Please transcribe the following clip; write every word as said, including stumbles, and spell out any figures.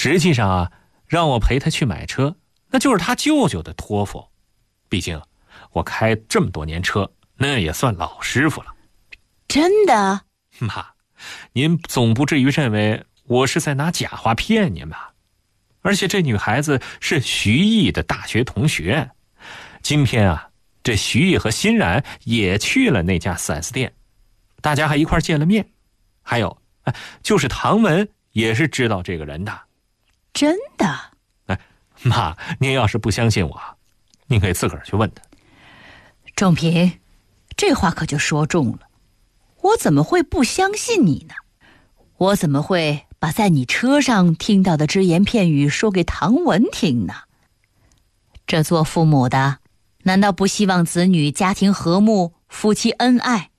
实际上啊，让我陪他去买车，那就是他舅舅的托付。毕竟我开这么多年车，那也算老师傅了。 真的？ 妈，您总不至于认为我是在拿假话骗您吧？而且这女孩子是徐毅的大学同学，今天啊，这徐毅和欣然也去了那家 四 S 店，大家还一块见了面。还有，就是唐文也是知道这个人的。 真的？ 哎，妈，您要是不相信我，您可以自个儿去问他。 仲平，这话可就说重了，我怎么会不相信你呢？我怎么会把在你车上听到的只言片语说给唐文听呢？这做父母的，难道不希望子女家庭和睦，夫妻恩爱，